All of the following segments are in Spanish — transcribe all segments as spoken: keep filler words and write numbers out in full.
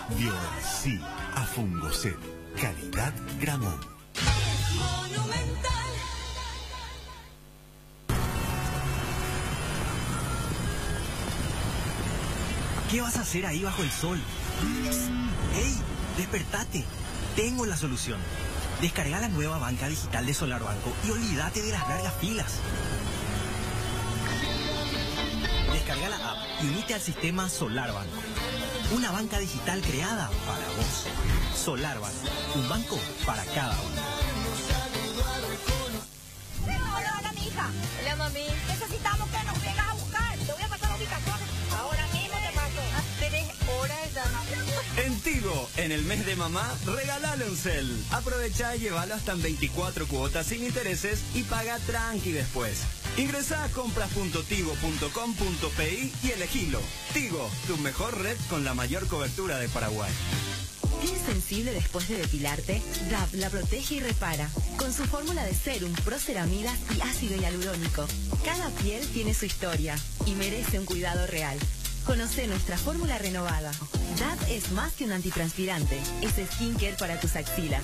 Violcí a Fungocet, calidad Gramón. Monumental. ¿Qué vas a hacer ahí bajo el sol? ¡Ey! ¡Despertate! Tengo la solución. Descarga la nueva banca digital de Solar Banco y olvídate de las largas filas. Descarga la app y unite al sistema Solar Banco. Una banca digital creada para vos. Solar Banco, un banco para cada uno. Hola, hola, mi hija. Hola, mami. Necesitamos que nos vengas a buscar. Te voy a pasar la ubicación. Ahora mismo te paso. Tenés horas ya. En Tigo, en el mes de mamá, regalale un cel. Aprovecha y llévalo hasta en veinticuatro cuotas sin intereses y paga tranqui después. Ingresa a compras punto tigo punto com punto pi y elegilo. Tigo, tu mejor red con la mayor cobertura de Paraguay. ¿Tienes sensible después de depilarte? D A B la protege y repara. Con su fórmula de serum, proceramidas y ácido hialurónico. Cada piel tiene su historia y merece un cuidado real. Conoce nuestra fórmula renovada. D A B es más que un antitranspirante. Es skincare para tus axilas.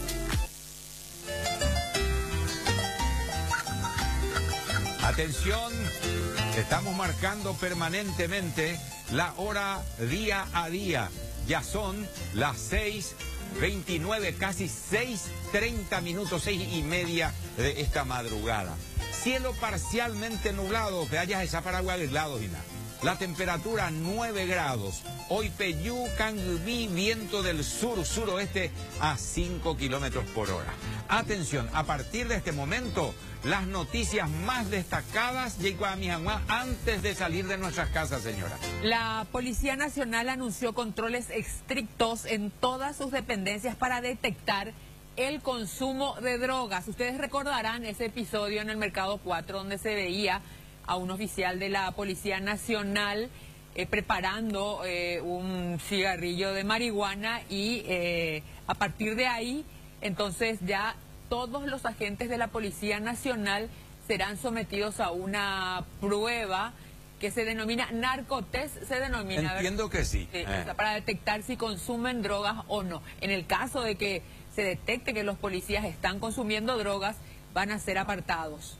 Atención, estamos marcando permanentemente la hora día a día. Ya son las seis veintinueve, casi seis treinta minutos, seis y media de esta madrugada. Cielo parcialmente nublado, playas esa Paraguay aislado, Gina. La temperatura nueve grados. Hoy Peyú, Canguí, viento del sur, suroeste a cinco kilómetros por hora. Atención, a partir de este momento, las noticias más destacadas antes de salir de nuestras casas, señora. La Policía Nacional anunció controles estrictos en todas sus dependencias para detectar el consumo de drogas. Ustedes recordarán ese episodio en el Mercado cuatro donde se veía a un oficial de la Policía Nacional eh, preparando eh, un cigarrillo de marihuana y eh, a partir de ahí, entonces ya todos los agentes de la Policía Nacional serán sometidos a una prueba que se denomina narcotest, se denomina. Entiendo que sí. Sí, eh. o sea, para detectar si consumen drogas o no. En el caso de que se detecte que los policías están consumiendo drogas, van a ser apartados.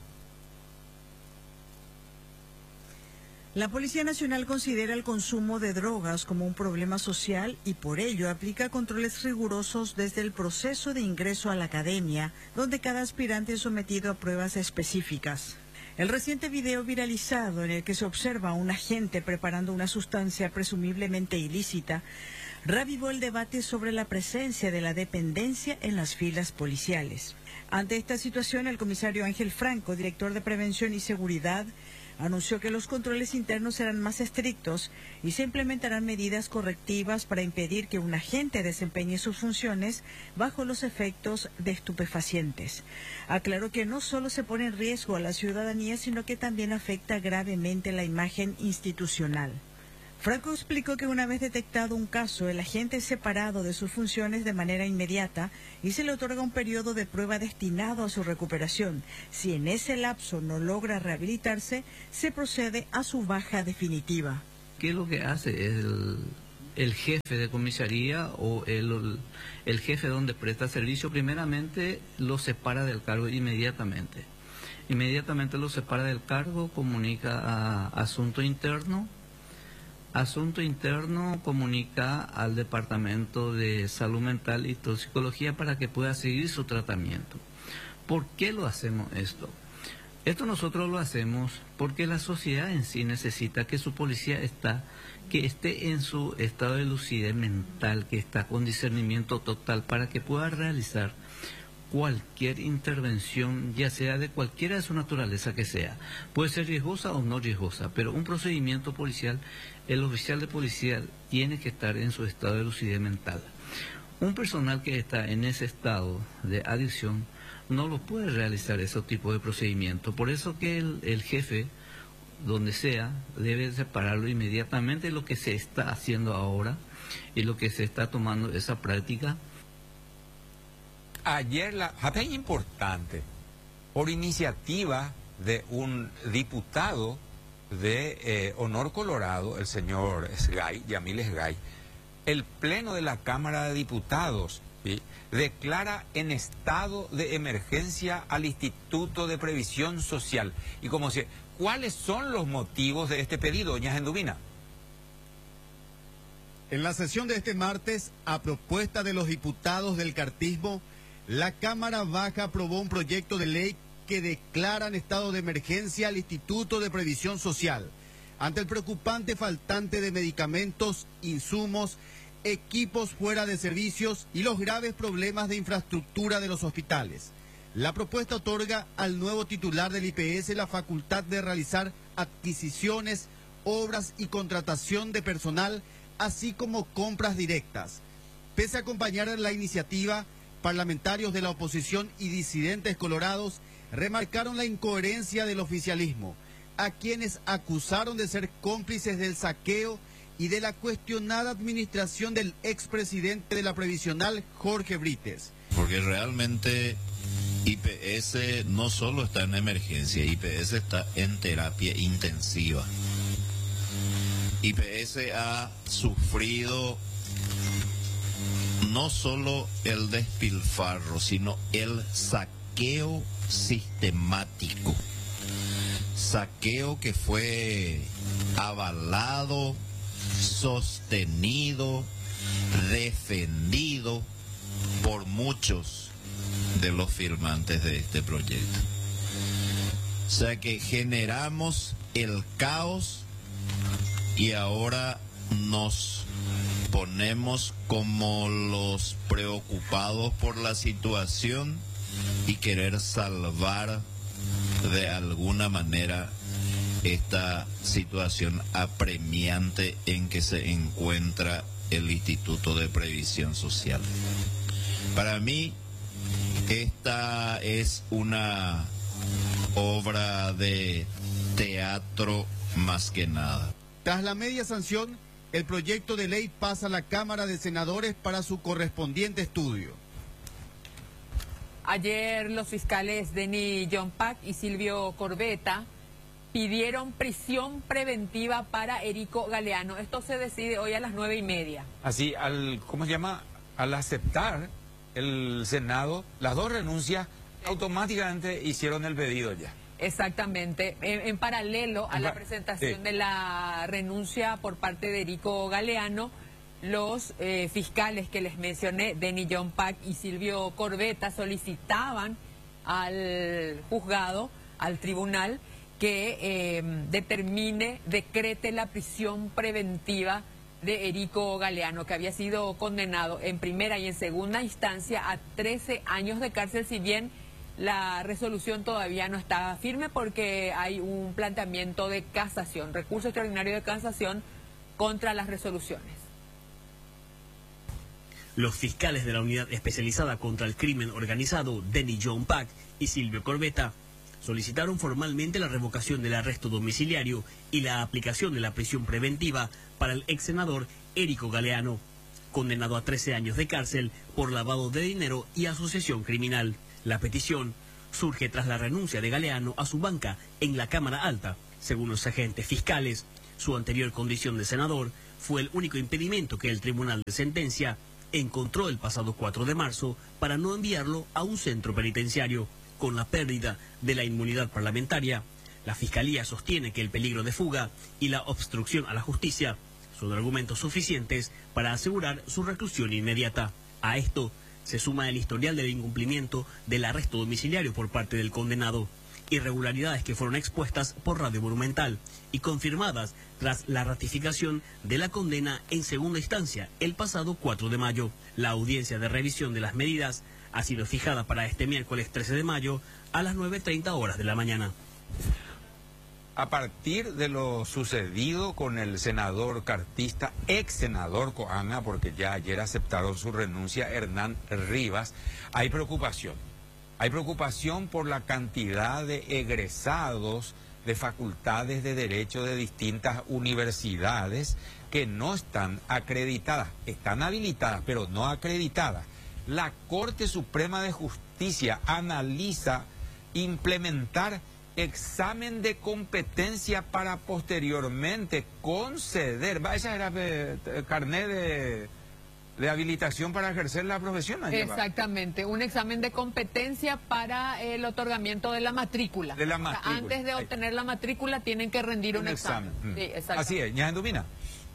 La Policía Nacional considera el consumo de drogas como un problema social y por ello aplica controles rigurosos desde el proceso de ingreso a la academia, donde cada aspirante es sometido a pruebas específicas. El reciente video viralizado en el que se observa a un agente preparando una sustancia presumiblemente ilícita reavivó el debate sobre la presencia de la dependencia en las filas policiales. Ante esta situación, el comisario Ángel Franco, director de Prevención y Seguridad, anunció que los controles internos serán más estrictos y se implementarán medidas correctivas para impedir que un agente desempeñe sus funciones bajo los efectos de estupefacientes. Aclaró que no solo se pone en riesgo a la ciudadanía, sino que también afecta gravemente la imagen institucional. Franco explicó que una vez detectado un caso, el agente es separado de sus funciones de manera inmediata y se le otorga un periodo de prueba destinado a su recuperación. Si en ese lapso no logra rehabilitarse, se procede a su baja definitiva. ¿Qué es lo que hace? El, el jefe de comisaría o el, el jefe donde presta servicio, primeramente lo separa del cargo inmediatamente. Inmediatamente lo separa del cargo, comunica a Asunto Interno. Asunto Interno comunica al Departamento de Salud Mental y Toxicología para que pueda seguir su tratamiento. ¿Por qué lo hacemos esto? Esto nosotros lo hacemos porque la sociedad en sí necesita que su policía está, que esté en su estado de lucidez mental, que está con discernimiento total para que pueda realizar cualquier intervención, ya sea de cualquiera de su naturaleza que sea. Puede ser riesgosa o no riesgosa, pero un procedimiento policial, el oficial de policía tiene que estar en su estado de lucidez mental. Un personal que está en ese estado de adicción no lo puede realizar ese tipo de procedimiento. Por eso que el, el jefe, donde sea, debe separarlo inmediatamente. Lo que se está haciendo ahora y lo que se está tomando esa práctica. Ayer, la es importante, por iniciativa de un diputado de eh, Honor Colorado, el señor Sgay, Yamil Sgay, el Pleno de la Cámara de Diputados, ¿sí?, declara en estado de emergencia al Instituto de Previsión Social. Y como si, ¿cuáles son los motivos de este pedido, doña Gendubina? En la sesión de este martes, a propuesta de los diputados del cartismo, la Cámara Baja aprobó un proyecto de ley que declara en estado de emergencia al Instituto de Previsión Social ante el preocupante faltante de medicamentos, insumos, equipos fuera de servicios y los graves problemas de infraestructura de los hospitales. La propuesta otorga al nuevo titular del I P S la facultad de realizar adquisiciones, obras y contratación de personal, así como compras directas. Pese a acompañar la iniciativa, parlamentarios de la oposición y disidentes colorados remarcaron la incoherencia del oficialismo, a quienes acusaron de ser cómplices del saqueo y de la cuestionada administración del expresidente de la Previsional, Jorge Brites. Porque realmente I P S no solo está en emergencia, I P S está en terapia intensiva. I P S ha sufrido no solo el despilfarro, sino el saqueo sistemático. Saqueo que fue avalado, sostenido, defendido por muchos de los firmantes de este proyecto. O sea que generamos el caos y ahora nos ponemos como los preocupados por la situación y querer salvar de alguna manera esta situación apremiante en que se encuentra el Instituto de Previsión Social. Para mí, esta es una obra de teatro más que nada. Tras la media sanción, el proyecto de ley pasa a la Cámara de Senadores para su correspondiente estudio. Ayer los fiscales Denny Jompac y Silvio Corbetta pidieron prisión preventiva para Erico Galeano. Esto se decide hoy a las nueve y media. Así, al, ¿cómo se llama? Al aceptar el Senado las dos renuncias, automáticamente hicieron el pedido ya. Exactamente. En, en paralelo a la presentación sí. de la renuncia por parte de Erico Galeano, los eh, fiscales que les mencioné, Denny Jompac y Silvio Corbetta, solicitaban al juzgado, al tribunal, que eh, determine, decrete la prisión preventiva de Erico Galeano, que había sido condenado en primera y en segunda instancia a trece años de cárcel, si bien la resolución todavía no está firme porque hay un planteamiento de casación, recurso extraordinario de casación contra las resoluciones. Los fiscales de la Unidad Especializada contra el Crimen Organizado, Denny Jompac y Silvio Corbetta, solicitaron formalmente la revocación del arresto domiciliario y la aplicación de la prisión preventiva para el ex senador Erico Galeano, condenado a trece años de cárcel por lavado de dinero y asociación criminal. La petición surge tras la renuncia de Galeano a su banca en la Cámara Alta. Según los agentes fiscales, su anterior condición de senador fue el único impedimento que el Tribunal de Sentencia encontró el pasado cuatro de marzo para no enviarlo a un centro penitenciario. Con la pérdida de la inmunidad parlamentaria, la Fiscalía sostiene que el peligro de fuga y la obstrucción a la justicia son argumentos suficientes para asegurar su reclusión inmediata. A esto se suma el historial del incumplimiento del arresto domiciliario por parte del condenado, irregularidades que fueron expuestas por Radio Monumental y confirmadas tras la ratificación de la condena en segunda instancia el pasado cuatro de mayo. La audiencia de revisión de las medidas ha sido fijada para este miércoles trece de mayo a las nueve treinta horas de la mañana. A partir de lo sucedido con el senador cartista, ex senador Coana, porque ya ayer aceptaron su renuncia, Hernán Rivas, hay preocupación. Hay preocupación por la cantidad de egresados de facultades de derecho de distintas universidades que no están acreditadas. Están habilitadas, pero no acreditadas. La Corte Suprema de Justicia analiza implementar examen de competencia para posteriormente conceder. Va, esa era eh, carnet de, de habilitación para ejercer la profesión. Exactamente, un examen de competencia para el otorgamiento de la matrícula. De la matrícula. O sea, antes de obtener la matrícula tienen que rendir un, un examen. examen. Sí, exactamente. Así es, ya domina.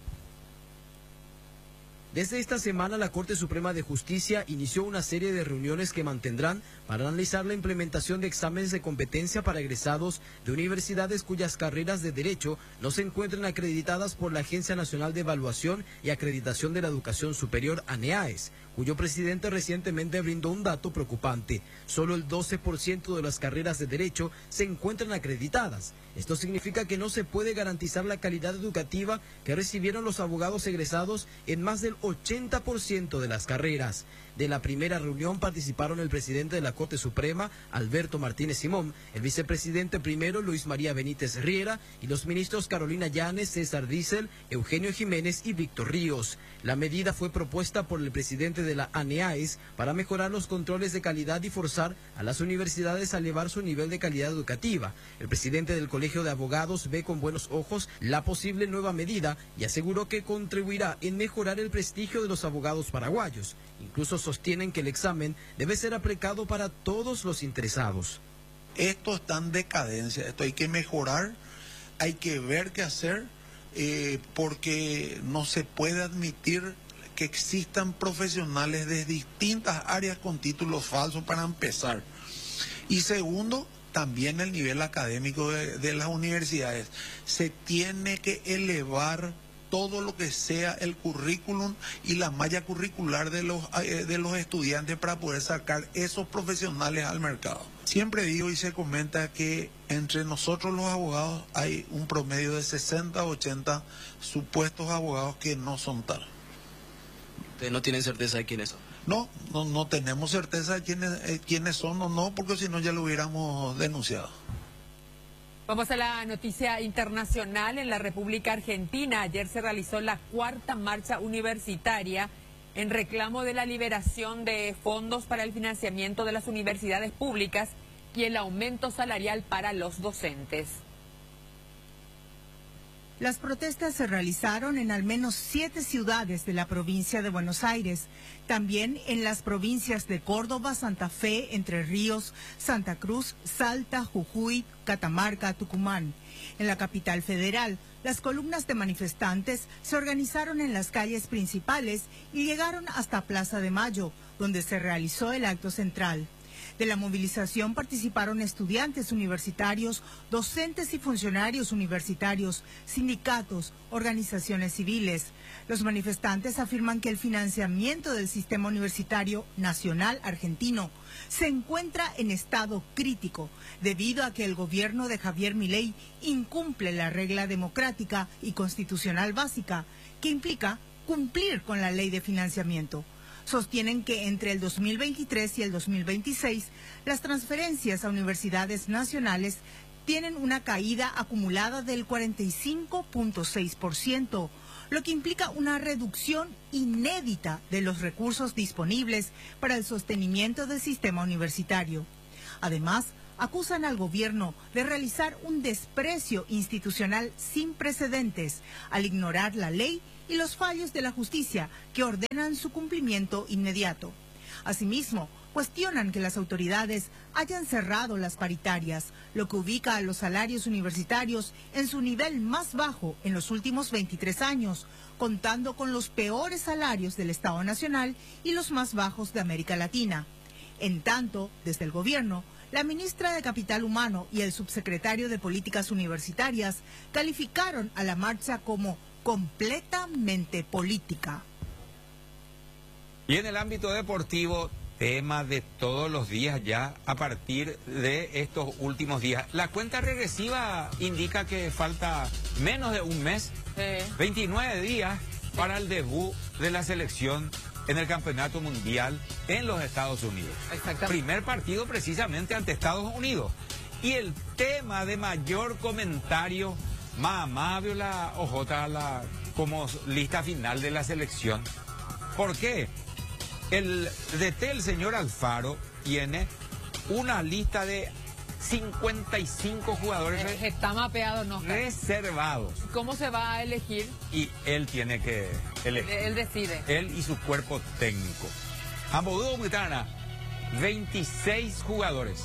Desde esta semana, la Corte Suprema de Justicia inició una serie de reuniones que mantendrán para analizar la implementación de exámenes de competencia para egresados de universidades cuyas carreras de Derecho no se encuentren acreditadas por la Agencia Nacional de Evaluación y Acreditación de la Educación Superior, ANEAES, cuyo presidente recientemente brindó un dato preocupante. Solo el doce por ciento de las carreras de Derecho se encuentran acreditadas. Esto significa que no se puede garantizar la calidad educativa que recibieron los abogados egresados en más del ochenta por ciento de las carreras. De la primera reunión participaron el presidente de la Corte Suprema, Alberto Martínez Simón, el vicepresidente primero, Luis María Benítez Riera, y los ministros Carolina Llanes, César Diesel, Eugenio Jiménez y Víctor Ríos. La medida fue propuesta por el presidente de la ANEAES para mejorar los controles de calidad y forzar a las universidades a elevar su nivel de calidad educativa. El presidente del Colegio de Abogados ve con buenos ojos la posible nueva medida y aseguró que contribuirá en mejorar el prestigio de los abogados paraguayos. Incluso sostienen que el examen debe ser aplicado para todos los interesados. Esto está en decadencia, esto hay que mejorar, hay que ver qué hacer, eh, porque no se puede admitir que existan profesionales de distintas áreas con títulos falsos para empezar. Y segundo, también el nivel académico de, de las universidades. Se tiene que elevar todo lo que sea el currículum y la malla curricular de los, eh, de los estudiantes para poder sacar esos profesionales al mercado. Siempre digo y se comenta que entre nosotros los abogados hay un promedio de sesenta a ochenta supuestos abogados que no son tal. ¿Ustedes no tienen certeza de quiénes son? No, no, no tenemos certeza de quiénes, eh, quiénes son o no, porque si no ya lo hubiéramos denunciado. Vamos a la noticia internacional. En la República Argentina, ayer se realizó la cuarta marcha universitaria en reclamo de la liberación de fondos para el financiamiento de las universidades públicas y el aumento salarial para los docentes. Las protestas se realizaron en al menos siete ciudades de la provincia de Buenos Aires, también en las provincias de Córdoba, Santa Fe, Entre Ríos, Santa Cruz, Salta, Jujuy, Catamarca, Tucumán. En la capital federal, las columnas de manifestantes se organizaron en las calles principales y llegaron hasta Plaza de Mayo, donde se realizó el acto central. De la movilización participaron estudiantes universitarios, docentes y funcionarios universitarios, sindicatos, organizaciones civiles. Los manifestantes afirman que el financiamiento del sistema universitario nacional argentino se encuentra en estado crítico debido a que el gobierno de Javier Milei incumple la regla democrática y constitucional básica, que implica cumplir con la ley de financiamiento. Sostienen que entre el dos mil veintitrés y el dos mil veintiséis, las transferencias a universidades nacionales tienen una caída acumulada del cuarenta y cinco punto seis por ciento, lo que implica una reducción inédita de los recursos disponibles para el sostenimiento del sistema universitario. Además, acusan al gobierno de realizar un desprecio institucional sin precedentes al ignorar la ley y los fallos de la justicia que ordenan su cumplimiento inmediato. Asimismo, cuestionan que las autoridades hayan cerrado las paritarias, lo que ubica a los salarios universitarios en su nivel más bajo en los últimos veintitrés años, contando con los peores salarios del Estado Nacional y los más bajos de América Latina. En tanto, desde el gobierno, la ministra de Capital Humano y el subsecretario de Políticas Universitarias calificaron a la marcha como completamente política. Y en el ámbito deportivo, tema de todos los días ya a partir de estos últimos días. La cuenta regresiva indica que falta menos de un mes, sí. veintinueve días para el debut de la selección en el Campeonato Mundial en los Estados Unidos. Primer partido precisamente ante Estados Unidos. Y el tema de mayor comentario, Mamá vio la O J la, como lista final de la selección. ¿Por qué? El D T, el señor Alfaro, tiene una lista de cincuenta y cinco jugadores Eh, está mapeado, ¿no? reservados. ¿Cómo se va a elegir? Y él tiene que elegir. Él decide. Él y su cuerpo técnico. Ambodúo Buitana, veintiséis jugadores.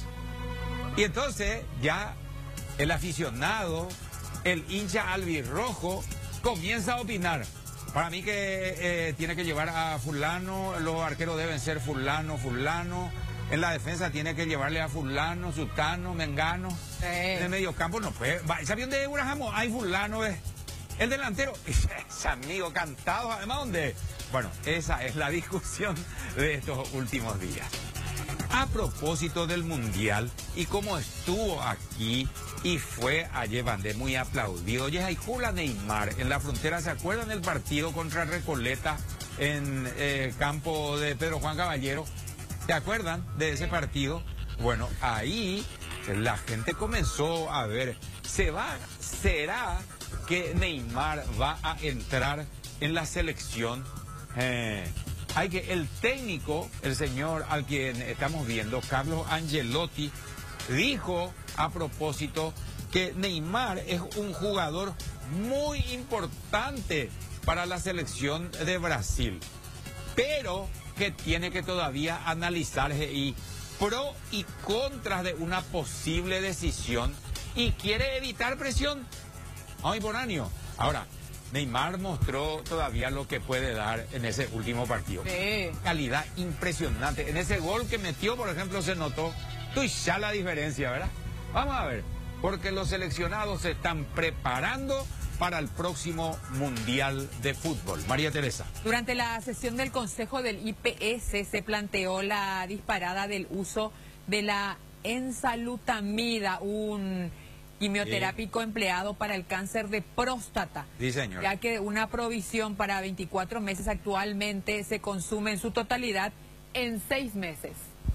Y entonces ya el aficionado, el hincha albirrojo, comienza a opinar. Para mí que eh, tiene que llevar a fulano, los arqueros deben ser fulano, fulano. En la defensa tiene que llevarle a fulano, sultano, mengano. Sí. En el mediocampo no puede. ¿Sabían de Urajamo? Hay fulano, es el delantero. Es amigo, cantado, además, ¿dónde? Bueno, esa es la discusión de estos últimos días. A propósito del Mundial, y como estuvo aquí y fue ayer Bandé muy aplaudido, Yehaikula Neymar en la frontera, ¿se acuerdan del partido contra Recoleta en eh, campo de Pedro Juan Caballero? ¿Se acuerdan de ese partido? Bueno, ahí la gente comenzó a ver, ¿se va, será que Neymar va a entrar en la selección? Eh, hay que el técnico, el señor al quien estamos viendo, Carlo Ancelotti, dijo a propósito que Neymar es un jugador muy importante para la selección de Brasil, pero que tiene que todavía analizarse y pro y contras de una posible decisión y quiere evitar presión. Ay, por año. Ahora, Neymar mostró todavía lo que puede dar en ese último partido. Sí. Calidad impresionante. En ese gol que metió, por ejemplo, se notó tú ya la diferencia, ¿verdad? Vamos a ver, porque los seleccionados se están preparando para el próximo Mundial de Fútbol. María Teresa. Durante la sesión del Consejo del I P S se planteó la disparada del uso de la ensalutamida, un quimioterápico sí. empleado para el cáncer de próstata. Sí, señor. Ya que una provisión para veinticuatro meses actualmente se consume en su totalidad en seis meses.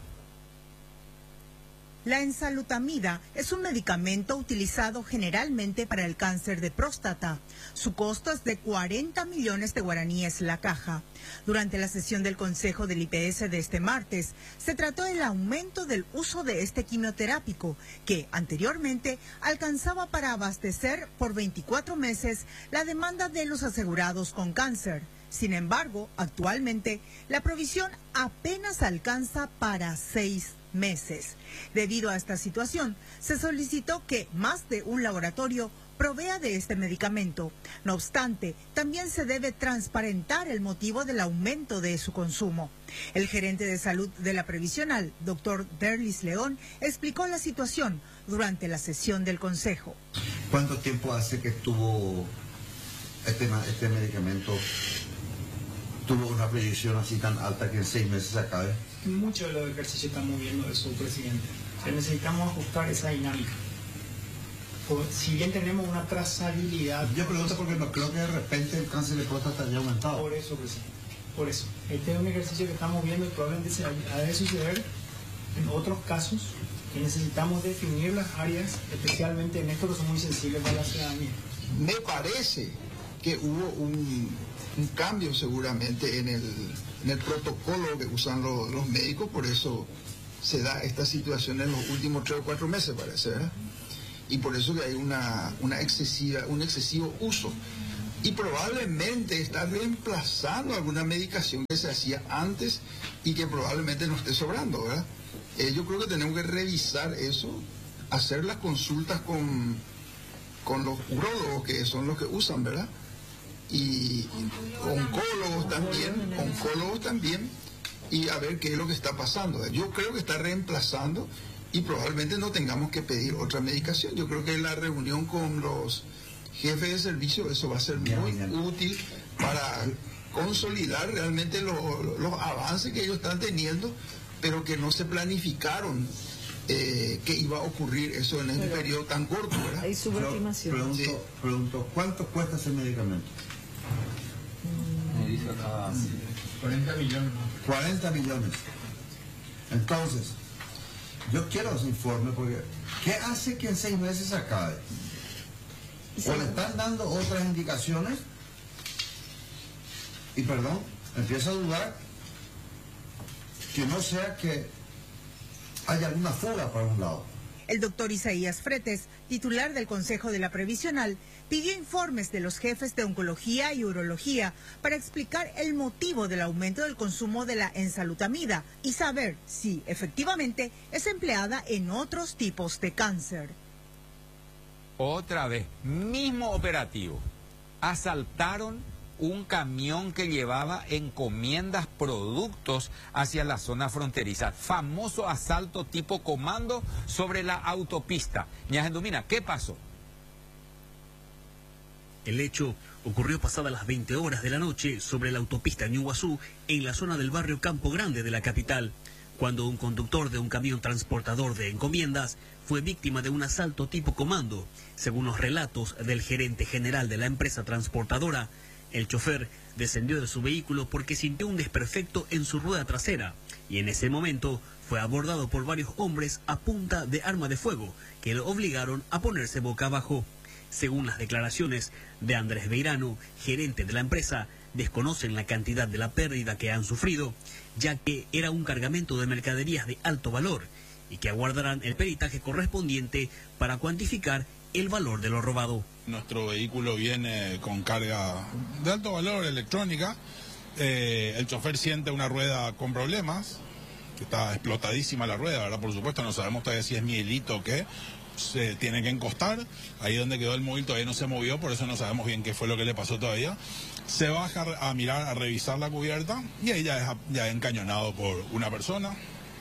La ensalutamida es un medicamento utilizado generalmente para el cáncer de próstata. Su costo es de cuarenta millones de guaraníes la caja. Durante la sesión del Consejo del I P S de este martes, se trató el aumento del uso de este quimioterápico, que anteriormente alcanzaba para abastecer por veinticuatro meses la demanda de los asegurados con cáncer. Sin embargo, actualmente, la provisión apenas alcanza para seis meses. Debido a esta situación, se solicitó que más de un laboratorio provea de este medicamento. No obstante, también se debe transparentar el motivo del aumento de su consumo. El gerente de salud de la Previsional, doctor Derlis León, explicó la situación durante la sesión del Consejo. ¿Cuánto tiempo hace que tuvo este, este medicamento? ¿Tuvo una proyección así tan alta que en seis meses se acabe? Mucho de los ejercicios estamos viendo eso, presidente. O sea, necesitamos ajustar esa dinámica. Pues, si bien tenemos una trazabilidad... Yo pregunto porque no creo que de repente el cáncer de próstata haya aumentado. Por eso, presidente. Por eso. Este es un ejercicio que estamos viendo y probablemente se ha de suceder en otros casos que necesitamos definir las áreas, especialmente en estos que son muy sensibles para la ciudadanía. Me parece que hubo un... un cambio seguramente en el, en el protocolo que usan los, los médicos, por eso se da esta situación en los últimos tres o cuatro meses, parece, ¿verdad? Y por eso que hay una, una excesiva, un excesivo uso. Y probablemente está reemplazando alguna medicación que se hacía antes y que probablemente no esté sobrando, ¿verdad? Eh, yo creo que tenemos que revisar eso, hacer las consultas con, con los urólogos, que son los que usan, ¿verdad? Y oncólogos también, oncólogos también, y a ver qué es lo que está pasando. Yo creo que está reemplazando y probablemente no tengamos que pedir otra medicación. Yo creo que en la reunión con los jefes de servicio eso va a ser muy útil para consolidar realmente los, los avances que ellos están teniendo, pero que no se planificaron eh, que iba a ocurrir eso en este periodo tan corto, ¿verdad? Hay subestimación. Pregunto, Sí. pregunto, ¿cuánto cuesta ese medicamento? Me dice acá cuarenta millones. cuarenta millones. Entonces, yo quiero ese informe porque ¿qué hace que en seis meses se acabe? O le están dando otras indicaciones y, perdón, empiezo a dudar que no sea que haya alguna fuga para un lado. El doctor Isaías Fretes, titular del Consejo de la Previsional, pidió informes de los jefes de oncología y urología para explicar el motivo del aumento del consumo de la ensalutamida y saber si efectivamente es empleada en otros tipos de cáncer. Otra vez, mismo operativo. Asaltaron un camión que llevaba encomiendas, productos hacia la zona fronteriza. Famoso asalto tipo comando sobre la autopista. Ñajendumina, ¿qué pasó? El hecho ocurrió pasadas las veinte horas de la noche sobre la autopista Ñuguazú, en la zona del barrio Campo Grande de la capital, cuando un conductor de un camión transportador de encomiendas fue víctima de un asalto tipo comando. Según los relatos del gerente general de la empresa transportadora, el chofer descendió de su vehículo porque sintió un desperfecto en su rueda trasera y en ese momento fue abordado por varios hombres a punta de arma de fuego que lo obligaron a ponerse boca abajo. Según las declaraciones de Andrés Beirano, gerente de la empresa, desconocen la cantidad de la pérdida que han sufrido, ya que era un cargamento de mercaderías de alto valor y que aguardarán el peritaje correspondiente para cuantificar el valor de lo robado. Nuestro vehículo viene con carga de alto valor electrónica. Eh, el chofer siente una rueda con problemas, que está explotadísima la rueda, ¿verdad? Por supuesto, no sabemos todavía si es mielito o qué. Se tiene que encostar. Ahí donde quedó el móvil todavía no se movió, por eso no sabemos bien qué fue lo que le pasó todavía. Se baja a mirar, a revisar la cubierta y ahí ya es, ya es encañonado por una persona.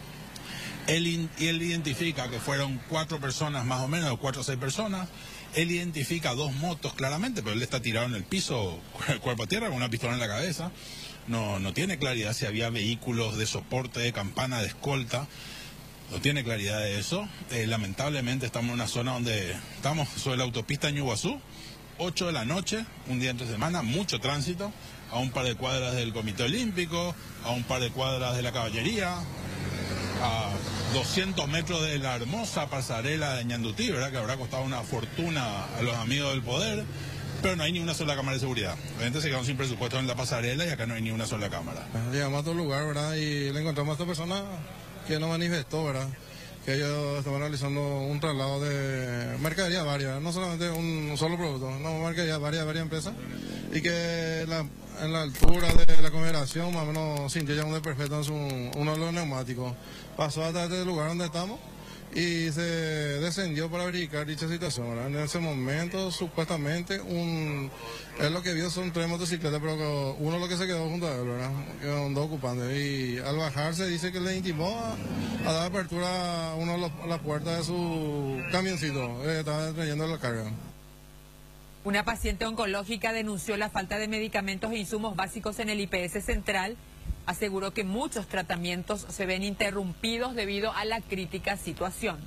Él, él identifica que fueron cuatro personas más o menos, cuatro o seis personas. Él identifica dos motos claramente, pero él está tirado en el piso, cuerpo a tierra, con una pistola en la cabeza. No, no tiene claridad si había vehículos de soporte, de campana, de escolta. No tiene claridad de eso. Eh, lamentablemente estamos en una zona donde estamos sobre la autopista Ñuguazú, ocho de la noche, un día entre semana, mucho tránsito, a un par de cuadras del Comité Olímpico, a un par de cuadras de la Caballería, a doscientos metros de la hermosa pasarela de Ñandutí, ¿verdad? Que habrá costado una fortuna a los amigos del poder, pero no hay ni una sola cámara de seguridad. La gente se quedó sin presupuesto en la pasarela y acá no hay ni una sola cámara. Llegamos a otro lugar, ¿verdad? Y le encontramos a esta persona que nos manifestó, ¿verdad? Que ellos estaban realizando un traslado de mercadería varias, no solamente un solo producto, no, mercadería varias, varias empresas, y que la, en la altura de la consideración más o menos sintió ya un desperfecto en su, uno de los neumáticos. Pasó hasta este lugar donde estamos y se descendió para verificar dicha situación, ¿verdad? En ese momento, supuestamente, un, él lo que vio son tres motocicletas, pero uno lo que se quedó junto a él, ¿verdad? Quedaron dos ocupantes. Y al bajarse dice que le intimó a, a dar apertura a uno de los, a la puerta de su camioncito, eh, estaba trayendo la carga. Una paciente oncológica denunció la falta de medicamentos e insumos básicos en el I P S Central. Aseguró que muchos tratamientos se ven interrumpidos debido a la crítica situación.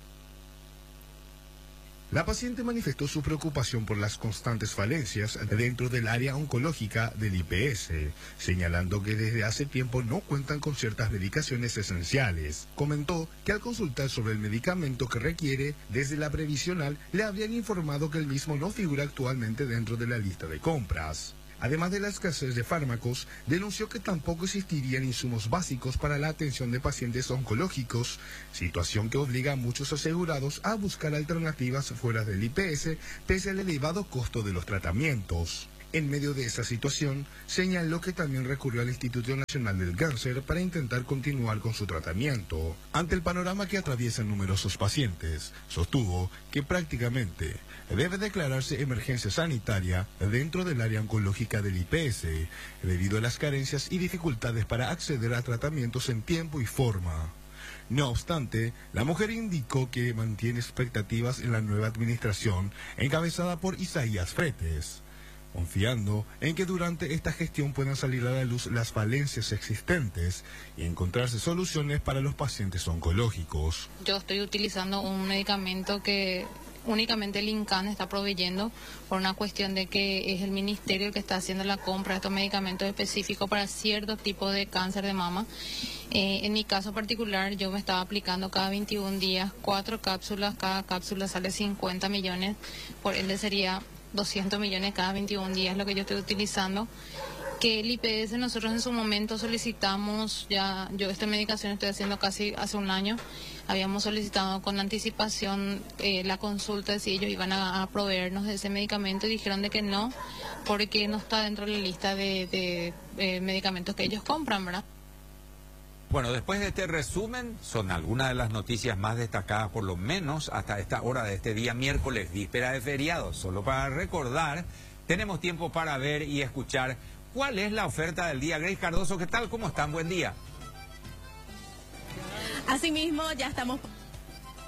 La paciente manifestó su preocupación por las constantes falencias dentro del área oncológica del I P S, señalando que desde hace tiempo no cuentan con ciertas medicaciones esenciales. Comentó que al consultar sobre el medicamento que requiere, desde la previsional le habrían informado que el mismo no figura actualmente dentro de la lista de compras. Además de la escasez de fármacos, denunció que tampoco existirían insumos básicos para la atención de pacientes oncológicos, situación que obliga a muchos asegurados a buscar alternativas fuera del I P S, pese al elevado costo de los tratamientos. En medio de esa situación, señaló que también recurrió al Instituto Nacional del Cáncer para intentar continuar con su tratamiento. Ante el panorama que atraviesan numerosos pacientes, sostuvo que prácticamente debe declararse emergencia sanitaria dentro del área oncológica del I P S, debido a las carencias y dificultades para acceder a tratamientos en tiempo y forma. No obstante, la mujer indicó que mantiene expectativas en la nueva administración encabezada por Isaías Fretes, confiando en que durante esta gestión puedan salir a la luz las falencias existentes y encontrarse soluciones para los pacientes oncológicos. Yo estoy utilizando un medicamento que únicamente el INCAN está proveyendo por una cuestión de que es el ministerio el que está haciendo la compra de estos medicamentos específicos para cierto tipo de cáncer de mama. Eh, en mi caso particular, yo me estaba aplicando cada veintiún días cuatro cápsulas, cada cápsula sale cincuenta millones, por ende sería doscientos millones cada veintiún días lo que yo estoy utilizando. que el I P S nosotros en su momento solicitamos, ya yo esta medicación estoy haciendo casi hace un año, habíamos solicitado con anticipación eh, la consulta de si ellos iban a, a proveernos de ese medicamento y dijeron de que no, porque no está dentro de la lista de, de eh, medicamentos que ellos compran, ¿verdad? Bueno, después de este resumen, son algunas de las noticias más destacadas, por lo menos hasta esta hora de este día miércoles, víspera de feriado. Solo para recordar, tenemos tiempo para ver y escuchar cuál es la oferta del día. Grace Cardoso, ¿qué tal? ¿Cómo están? Buen día. Asimismo, ya estamos